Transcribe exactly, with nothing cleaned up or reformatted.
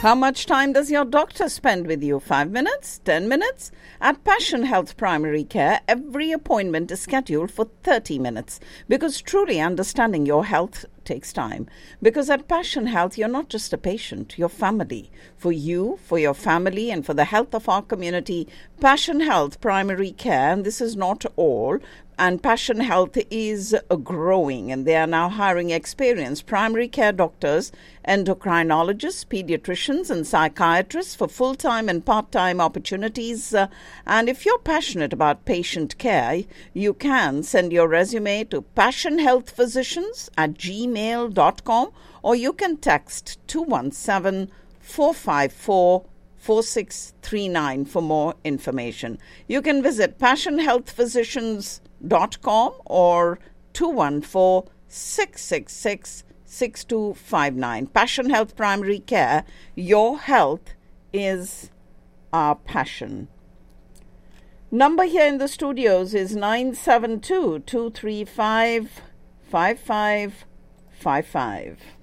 How much time does your doctor spend with you? Five minutes? Ten minutes? At Passion Health Primary Care, every appointment is scheduled for thirty minutes because truly understanding your health takes time. Because at Passion Health, you're not just a patient, you're family. For you, for your family, and for the health of our community, Passion Health Primary Care, and this is not all, and Passion Health is uh, growing, and they are now hiring experienced primary care doctors, endocrinologists, pediatricians, and psychiatrists for full-time and part-time opportunities. Uh, and if you're passionate about patient care, you can send your resume to passionhealthphysicians at gmail dot com, or you can text two one seven, four five four, four six three nine for more information. You can visit passion health physicians dot com or two one four, six six six, six two five nine. Passion Health Primary Care, your health is our passion. Number here in the studios is nine seven two, two three five, five five five five.